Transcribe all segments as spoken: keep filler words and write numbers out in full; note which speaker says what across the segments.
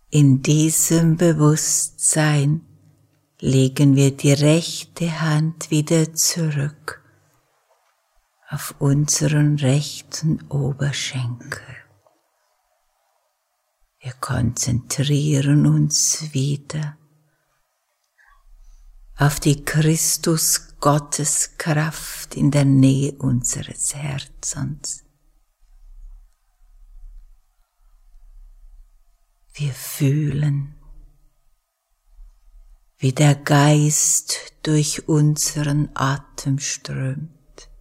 Speaker 1: In diesem Bewusstsein legen wir die rechte Hand wieder zurück auf unseren rechten Oberschenkel. Wir konzentrieren uns wieder auf die Christus-Gottes-Kraft in der Nähe unseres Herzens. Wir fühlen, wie der Geist durch unseren Atem strömt.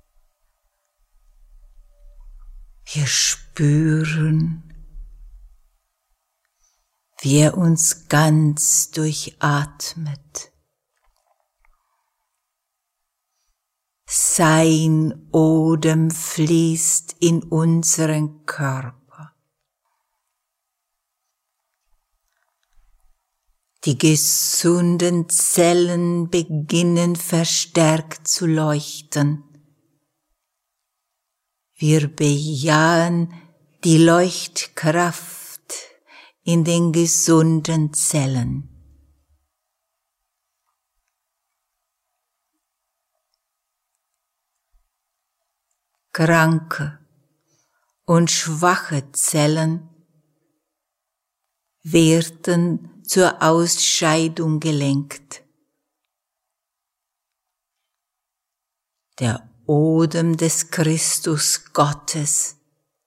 Speaker 1: Wir spüren, wie er uns ganz durchatmet. Sein Odem fließt in unseren Körper. Die gesunden Zellen beginnen verstärkt zu leuchten. Wir bejahen die Leuchtkraft in den gesunden Zellen. Kranke und schwache Zellen werden zur Ausscheidung gelenkt. Der Odem des Christus Gottes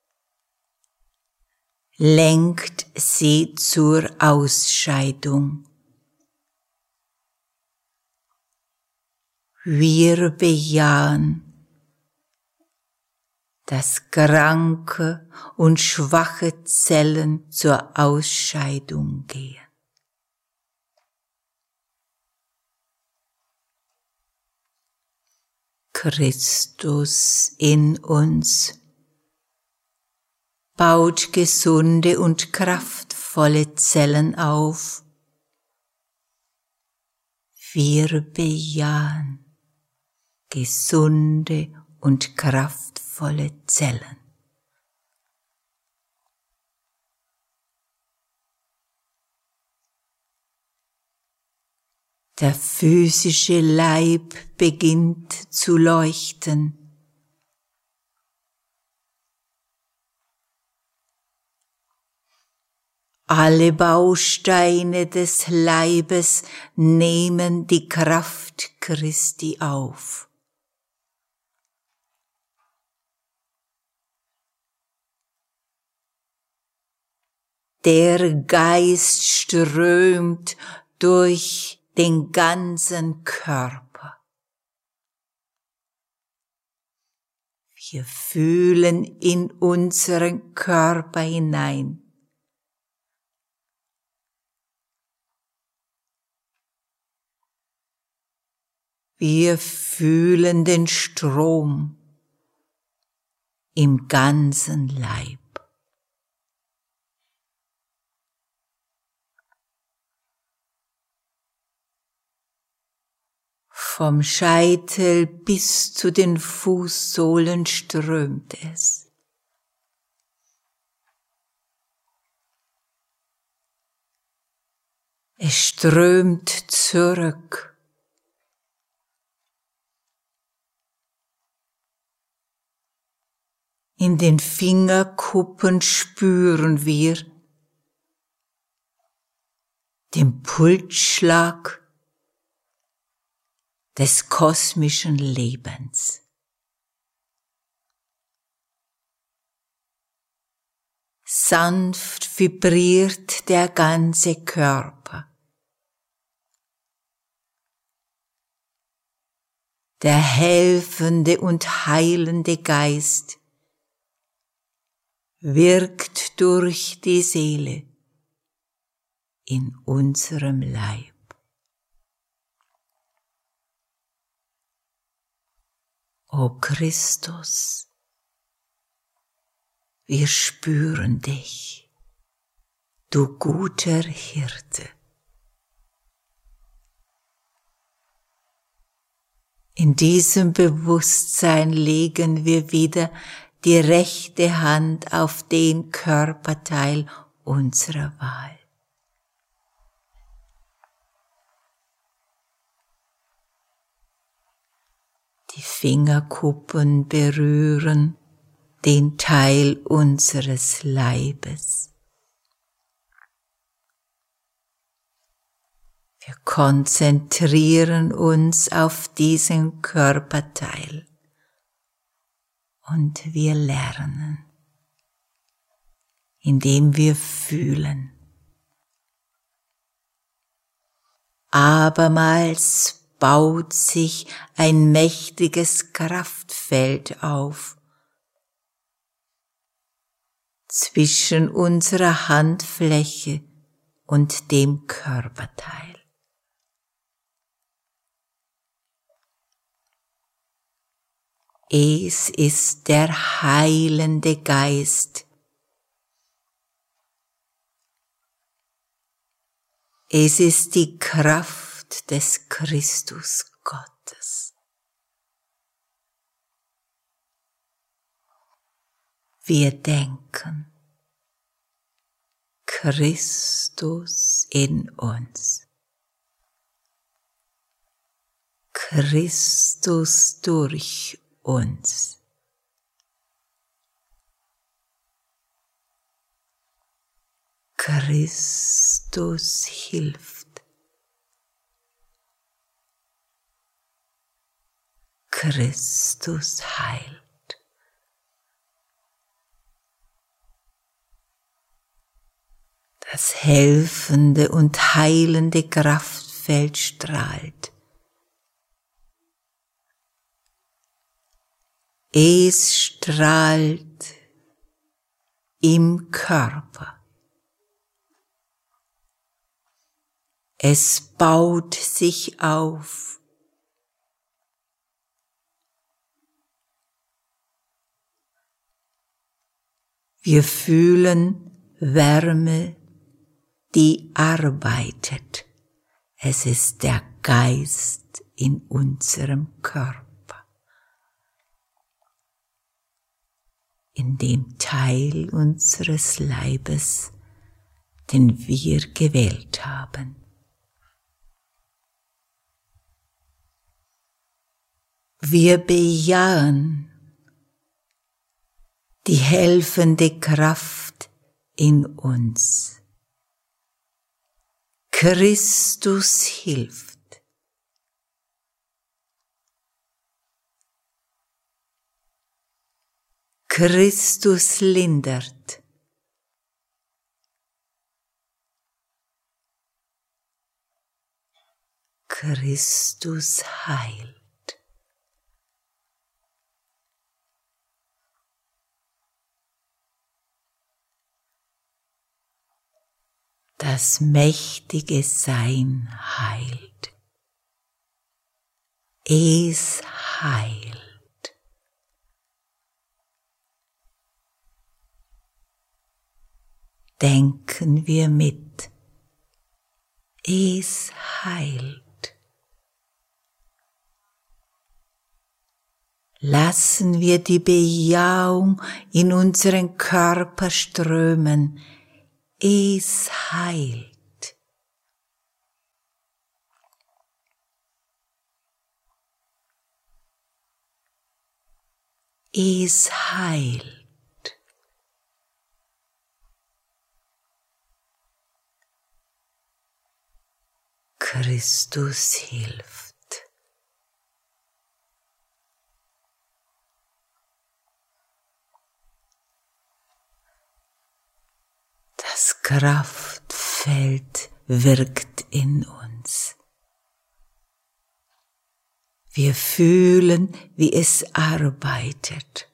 Speaker 1: lenkt sie zur Ausscheidung. Wir bejahen, dass kranke und schwache Zellen zur Ausscheidung gehen. Christus in uns baut gesunde und kraftvolle Zellen auf. Wir bejahen gesunde und kraftvolle Zellen. Der physische Leib beginnt zu leuchten. Alle Bausteine des Leibes nehmen die Kraft Christi auf. Der Geist strömt durch den ganzen Körper. Wir fühlen in unseren Körper hinein. Wir fühlen den Strom im ganzen Leib. Vom Scheitel bis zu den Fußsohlen strömt es. Es strömt zurück. In den Fingerkuppen spüren wir den Pulsschlag des kosmischen Lebens. Sanft vibriert der ganze Körper. Der helfende und heilende Geist wirkt durch die Seele in unserem Leib. O Christus, wir spüren dich, du guter Hirte. In diesem Bewusstsein legen wir wieder die rechte Hand auf den Körperteil unserer Wahl. Die Fingerkuppen berühren den Teil unseres Leibes. Wir konzentrieren uns auf diesen Körperteil und wir lernen, indem wir fühlen. Abermals baut sich ein mächtiges Kraftfeld auf zwischen unserer Handfläche und dem Körperteil. Es ist der heilende Geist. Es ist die Kraft des Christus Gottes. Wir denken, Christus in uns. Christus durch uns. Christus hilft. Christus heilt. Das helfende und heilende Kraftfeld strahlt. Es strahlt im Körper. Es baut sich auf. Wir fühlen Wärme, die arbeitet. Es ist der Geist in unserem Körper. In dem Teil unseres Leibes, den wir gewählt haben. Wir bejahen die helfende Kraft in uns. Christus hilft. Christus lindert. Christus heilt. Das mächtige Sein heilt. Es heilt. Denken wir mit. Es heilt. Lassen wir die Bejahung in unseren Körper strömen. Es heilt. Es heilt. Christus hilft. Das Kraftfeld wirkt in uns. Wir fühlen, wie es arbeitet.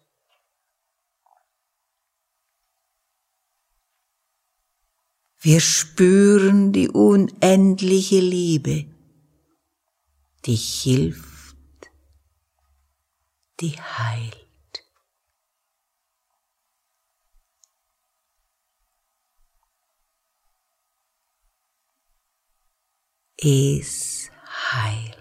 Speaker 1: Wir spüren die unendliche Liebe, die hilft, die heilt. Es heilt.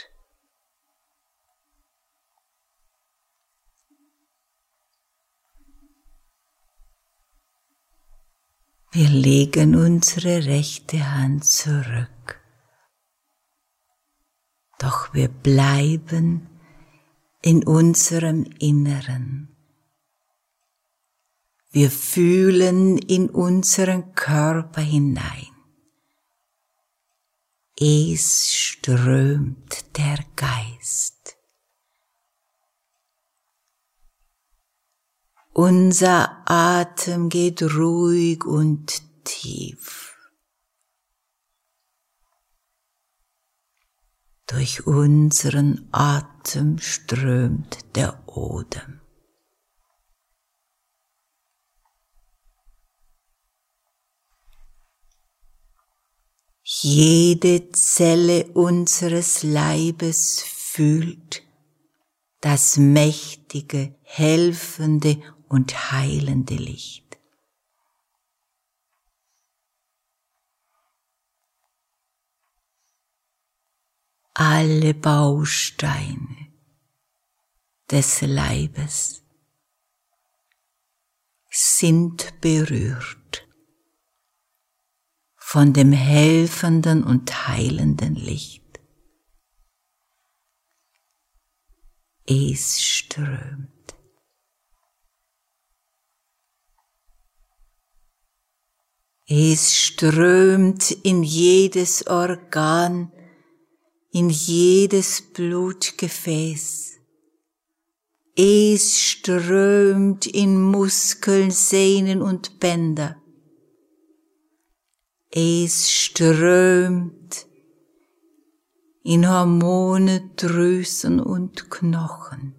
Speaker 1: Wir legen unsere rechte Hand zurück, doch wir bleiben in unserem Inneren. Wir fühlen in unseren Körper hinein. Es strömt der Geist. Unser Atem geht ruhig und tief. Durch unseren Atem strömt der Odem. Jede Zelle unseres Leibes fühlt das mächtige, helfende und heilende Licht. Alle Bausteine des Leibes sind berührt von dem helfenden und heilenden Licht. Es strömt. Es strömt in jedes Organ, in jedes Blutgefäß. Es strömt in Muskeln, Sehnen und Bänder. Es strömt in Hormone, Drüsen und Knochen.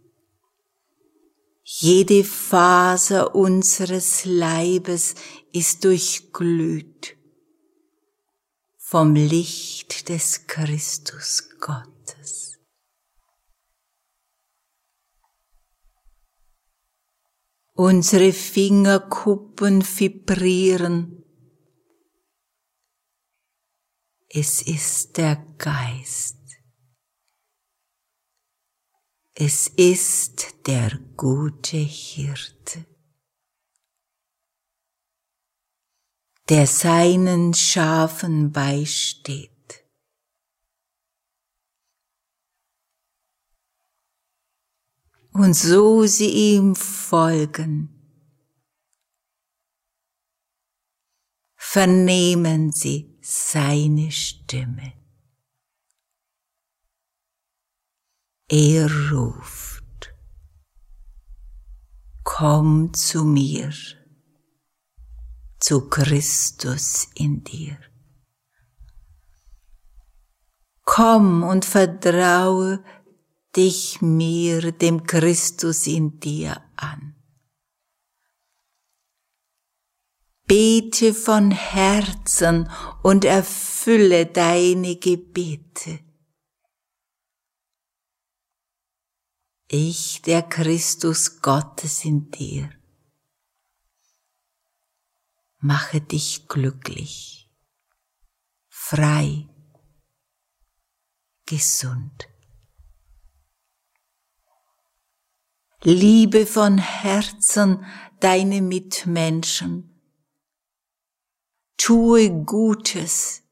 Speaker 1: Jede Faser unseres Leibes ist durchglüht vom Licht des Christus Gottes. Unsere Fingerkuppen vibrieren. Es ist der Geist. Es ist der gute Hirte, der seinen Schafen beisteht. Und so sie ihm folgen, vernehmen sie seine Stimme. Er ruft, komm zu mir, zu Christus in dir. Komm und vertraue dich mir, dem Christus in dir an. Bete von Herzen und erfülle deine Gebete. Ich, der Christus Gottes in dir, mache dich glücklich, frei, gesund. Liebe von Herzen deine Mitmenschen. Tue Gutes